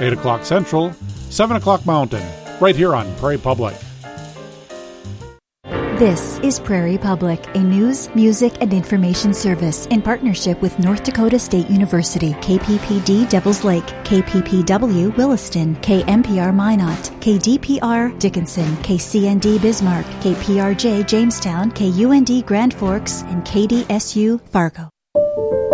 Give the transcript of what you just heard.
8 o'clock Central, 7 o'clock Mountain, right here on Prairie Public. This is Prairie Public, a news, music, and information service in partnership with North Dakota State University, KPPD Devils Lake, KPPW Williston, KMPR Minot, KDPR Dickinson, KCND Bismarck, KPRJ Jamestown, KUND Grand Forks, and KDSU Fargo.